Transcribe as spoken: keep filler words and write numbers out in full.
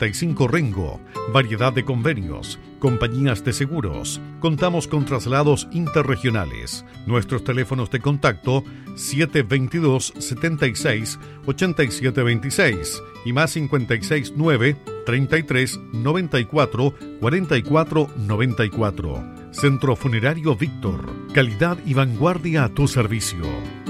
setenta y cinco Rengo. Variedad de convenios, compañías de seguros. Contamos con traslados interregionales. Nuestros teléfonos de contacto siete dos dos, setenta y seis, ochenta y siete veintiséis y más cincuenta y seis nueve, treinta y tres, noventa y cuatro, cuarenta y cuatro noventa y cuatro. Centro Funerario Víctor. Calidad y vanguardia a tu servicio.